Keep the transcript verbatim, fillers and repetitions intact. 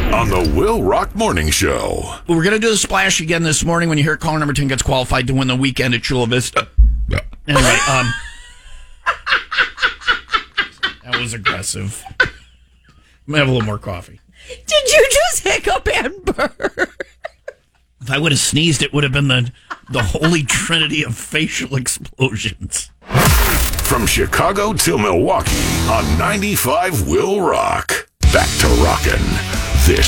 on the Will Rock Morning Show. Well, we're going to do the splash again this morning when you hear caller number ten gets qualified to win the weekend at Chula Vista. Anyway, um... that was aggressive. I'm going to have a little more coffee. Did you just hiccup and burp? If I would have sneezed, it would have been the, the holy trinity of facial explosions. From Chicago to Milwaukee on ninety-five Will Rock. Back to rockin'.